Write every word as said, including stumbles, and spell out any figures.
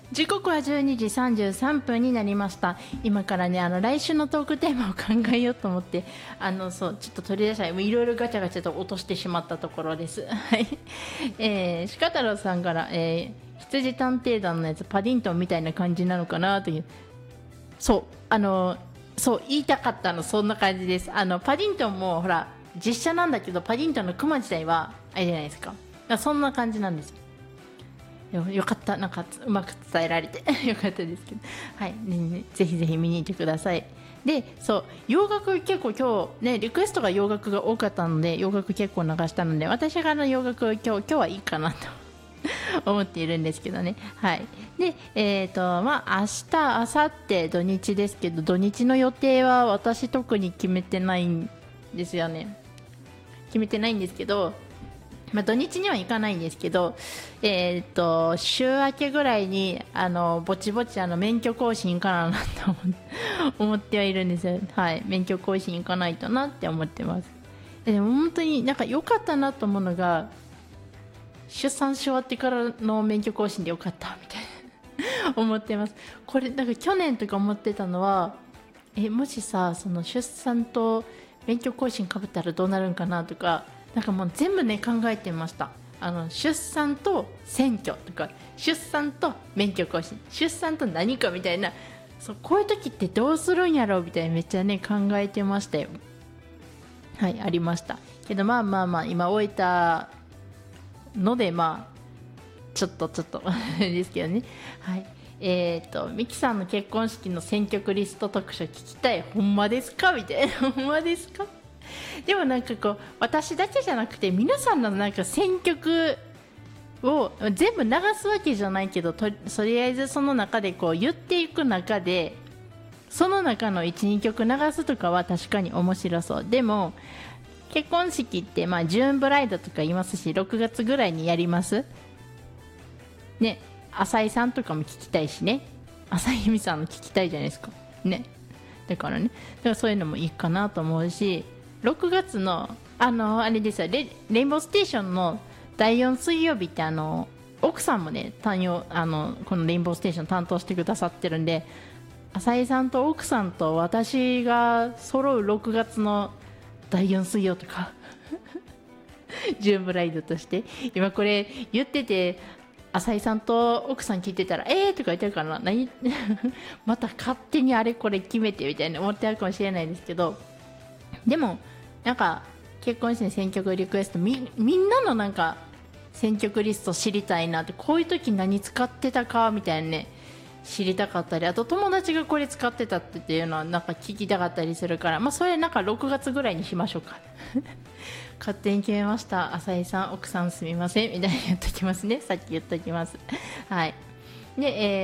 時刻はじゅうにじさんじゅうさんぷんになりました。今からね、あの来週のトークテーマを考えようと思って、あのそうちょっと取り出したいろいろガチャガチャと落としてしまったところです。はい、えー、鹿太郎さんから、えー、羊探偵団のやつパディントンみたいな感じなのかなという、そうあのそう言いたかったの、そんな感じです。あのパディントンもほら実写なんだけど、パディントンのクマ自体はあれじゃないですか。だからそんな感じなんですよ。よ, よかった、なんかうまく伝えられてよかったですけど、はい、ねね、ぜひぜひ見に行ってください。で、そう洋楽結構今日ねリクエストが洋楽が多かったので洋楽結構流したので、私から洋楽今日今日はいいかなと思っているんですけどね。はい。で、えっ、ー、とまあ明日明後日土日ですけど、土日の予定は私特に決めてないんですよね。決めてないんですけど。まあ、土日には行かないんですけど、えー、と週明けぐらいにあのぼちぼちあの免許更新かなと思ってはいるんですよ。はい、免許更新行かないとなって思ってます。でも本当になんか良かったなと思うのが、出産し終わってからの免許更新で良かったみたいな思ってます。これなんか去年とか思ってたのは、えもしさその出産と免許更新かぶったらどうなるんかなとか、なんかもう全部ね考えてました。あの出産と選挙とか、出産と免許更新、出産と何かみたいな、そうこういう時ってどうするんやろうみたいなめっちゃね考えてましたよ。はい、ありましたけど、まあまあまあ今終えたので、まあちょっとちょっとですけどね。はい。えーとミキさんの結婚式の選曲リスト特集聞きたい、ほんまですかみたいなほんまですか。でもなんかこう私だけじゃなくて皆さんのなんか選曲を全部流すわけじゃないけど、 と, とりあえずその中でこう言っていく中でその中の いち,に 曲流すとかは確かに面白そう。でも結婚式ってまあジューンブライドとか言いますし、ろくがつぐらいにやりますね。浅井さんとかも聞きたいしね、浅井由美さんの聞きたいじゃないですかね。だからね、だからそういうのもいいかなと思うし、ろくがつのあのあれですよ、 レ, レインボーステーションのだいよん水曜日ってあの奥さんもね担用あのこのレインボーステーション担当してくださってるんで、浅井さんと奥さんと私が揃うろくがつのだいよん水曜とかジューンブライドとして今これ言ってて、浅井さんと奥さん聞いてたらえーとか言ってるかな、何また勝手にあれこれ決めてみたいな思ってあるかもしれないですけど、でもなんか結婚式の選曲リクエスト み, みんなのなんか選曲リスト知りたいなって、こういう時何使ってたかみたいなね知りたかったり、あと友達がこれ使ってたっていうのはなんか聞きたかったりするから、まあそれなんかろくがつぐらいにしましょうか勝手に決めました、浅井さん奥さんすみませんみたいに言っときますね。さっき言っときますはい。で、えー